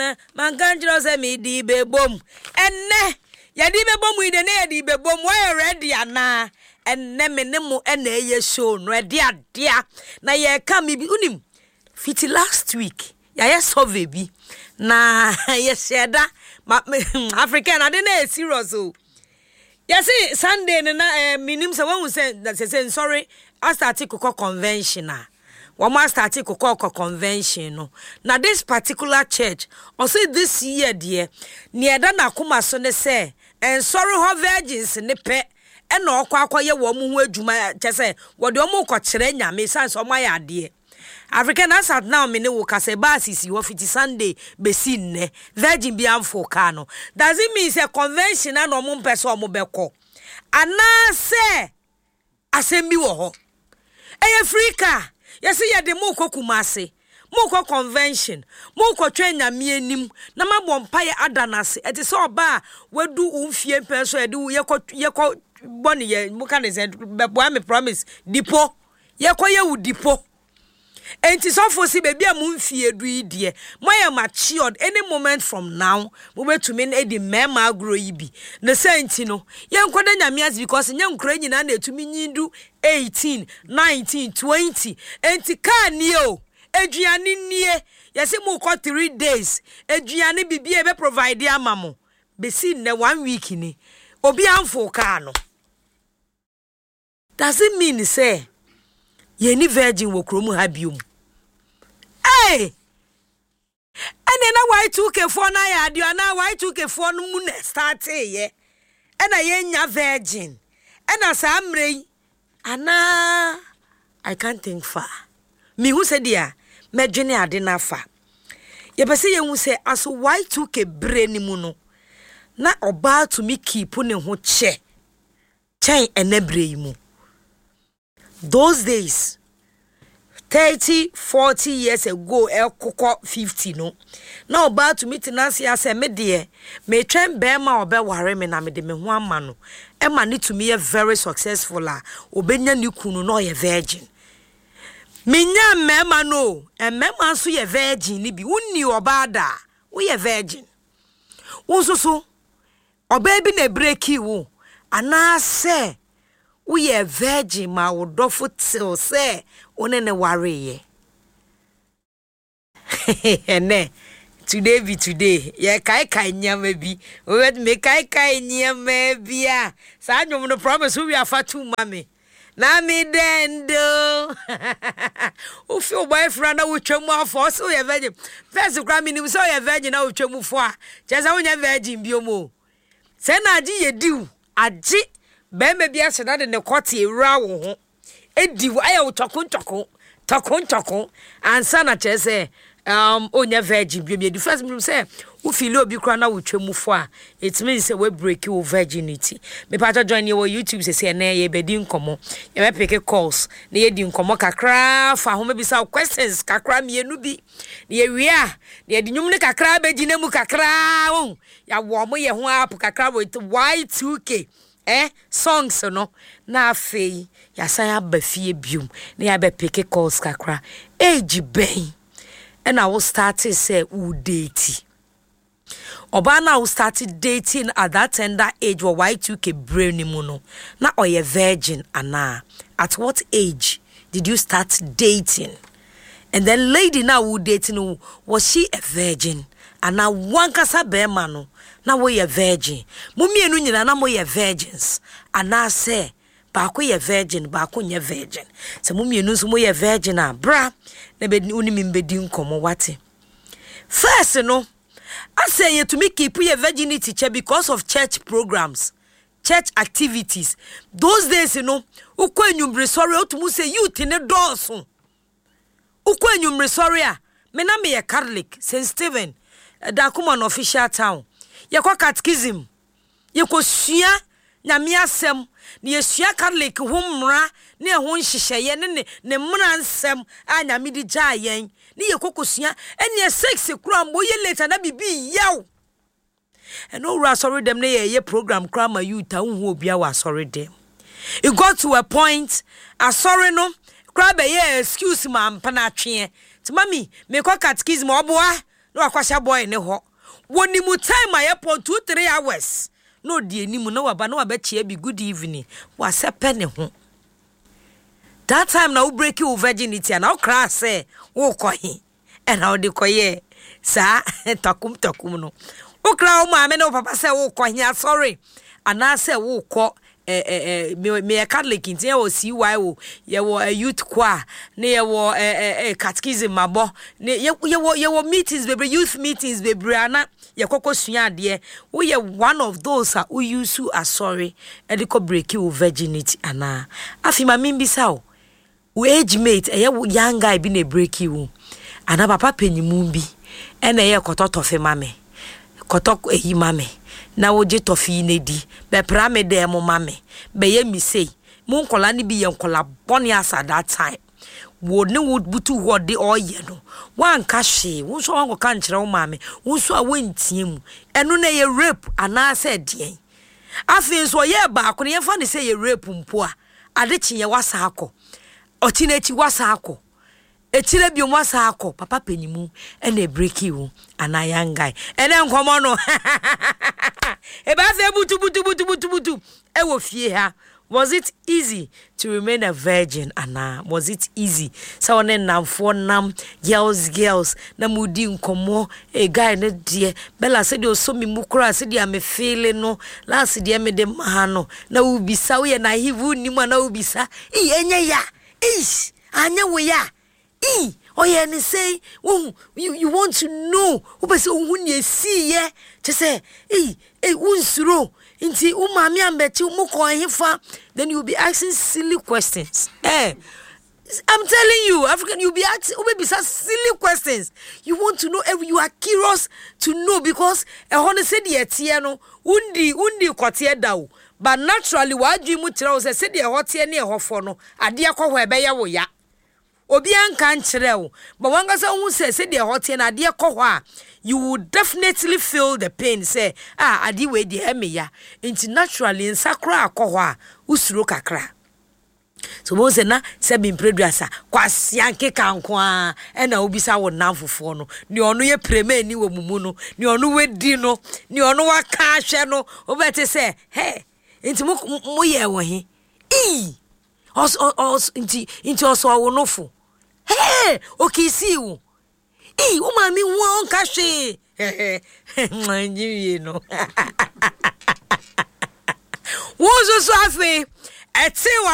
mankanjiro se me di be bom enne ya di be bom ide ne ya di be bom why ready ana enne me ne mo ena ye show no e dia na ye ka me bi unim fiti last week ya ye survey bi na ye sheda African ade na serious o yes Sunday na minim se won say sorry I started Koko convention we started Koko convention no na this particular church also this year dear near da na akoma so ne say and sorry ho virgins ne pe e na okwa wo mu ho adwuma che wo de omo ko kire nyame sans omo ya ade African as at now me ne wo kase basis wo fiti Sunday be sin ne virgin bi amfo ka no does it mean say convention na no mo mpese omo beko ana se asembi wo ho eye Africa yesi ye de mo kokumase mo ko convention mo ko twenya me anim na mabɔ mpaye adanase eti se oba wadu umfie penso ye de ye ko boni ye mo kan say bebo me promise dipo ye ko ye udipo enti so for si baby am mfie du idie moya matured any moment from now mo betumi na edi mema agro yi bi na senti no ye nkoda nyame because nya nkura nyina na etumi nyindu 18 19 20 enti ka ni o eduane nie yesi mo ko 3 days eduane bibie be provide amamo be si na 1 week ni obi amfo ka no does it mean say ye ni virgin wo kromu ha biom hey ene na Y2K4 na ya dio na Y2K4 no mu na start ye ena ye nya virgin ena sa amrei ana I can't think far me who said dia medwene ade na fa ye pese ye hu se aso Y2K bre ni mu no na oba to me keep ne ho che chen enebre mu those days 30 40 years ago koko 50 no na oba to meet nansi ase me de me twen be ma obe ware me na me de me ho ama no e ma ne to me very successful obenya ni kunu no ye virgin menya mema no mema so ye virgin ni bi wonni oba da wo ye virgin wo so oba bi na break you ana se we a virgin ma wo dofo till say one ne worry ye ene today be today ye kai nyama bi we wet me kai nyama bia sa nwom no promise we afa tu mame na me dendo o fi o boyfriend na wo twam afo so ye virgin first gra me ni so ye virgin na wo twam fo a je sa wo nya virgin bi o mo se na agi ye diu agi bembe bia se na de ne kwate ewura wo ho edi aya wo tokon ansa na chese onya virgin bi the first me say wo feel obi kra na wo twemufo a it means say we break your virginity me pato join your YouTube say na ye bedi nkomo ye be pick calls na ye di nkomo kakra fa ho be say questions kakra mienu bi na ye wi a na ye di nwum ne kakra be gina mu kakra won ya wo mo ye ho app kakra with Y2K songs no na afei ya saya bafie bium na ya be pick calls kakra age ben and I will start to say who date oba na will started dating at that tender age or Y2K brain mu no na oye virgin ana at what age did you start dating and then lady now who dating was she a virgin ana wankasa be ma no na wo ye virgin mumienu nyina na mo ye virgins ana say ba ko ye virgin ba ko nye virgin se mumienu so mo ye virgin a bra na be unimi mbedi nkomo wate first no I say you to me keep your virginity because of church programs church activities those days ukwa enyumbre sorry otumu say youth in the doors ukwa enyumbre sorry me na me ye Catholic St. Stephen da kuma no official town ye kwa catechism ye ko sua nyame asem ne ye sua Catholic humra ne ho nhyehyeye ne mmra nsem a nyame di gya yen ne ye kokosua ene sex kura mbo ye later na bibi yaw eno ura sorry dem ne ye program kura ma youth hu obi a wa sorry dem it got to a point sorry kura be ye excuse ma mpana twe ti mami me kwa catechism oboa no akwasha boy ne ho woni mu time ayepo 2-3 hours no die ni mu na waba na wabechie bi good evening wasepe ne ho that time na wo break your virginity na wo cry say wo kohi e na wo de koye sa takum no wo cry wo ma me no papa say wo kohi sorry ana say wo ko me Catholic in there was CY ye wo youth choir ne ye wo catechism mabo ne ye wo meetings baby youth meetings baby ana ye kokko sua de wo ye one of those who use you are sorry e de ko break your virginity ana afima mimbisa o age mate young guy bi na break you ana papa penyimu bi e na ye kototo fe mame kotoko eyi mame na wo je tofi ne di be pra me de mo mame be ye mi sei mo nkola ni bi ye nkola boni asa that time wo ne wo butu wo de oye no wan ka hwe wo so wan ka nkire wo mame wo so a wantie mu eno na ye rape ana asa de afin so ye ba ko ne ye fa ne say ye rape mpo a ade kye wasa akọ otinechi wasa akọ etire bi wasa akọ papa penyimu e na break you ana young guy ene nkomo no e ba fe butu e wo fie ha. Was it easy to remain a virgin, Anna? Was it easy? So on nam for nam girls na mudi nkomo a guy na dear Bella said you so me mukra said ya me feeling no last dear me de mahano na ubisa we na hivu ni ma na ubisa enya ya ish anya we ya oh yeah ni say you want to know ubese uhuni see ye to say unsuro inti umami ambeti umuko hifa then you'll be asking silly questions. I'm telling you, African, you'll be asking silly questions. You want to know you are curious to know because said yetiano undi kwatie dawo. But naturally what you mutira say the hotie ne hofo no ade akọ ho ebeya wo ya. Obi anka nkyere wo. But wanga say hu say the hotie na ade akọ ho a you would definitely feel the pain say adi we di emeya into naturally in sakra akoho usuro kakra so mo se na se bin producer kwase anke kanko a na obisa wo namfofo no ni ono ye prema ni wo mumu no ni ono we di no ni ono wa ka hwe no obete say hey into mo ye wo he into also wo nofo hey okisi wo umami won kashe manji no wo so afi eti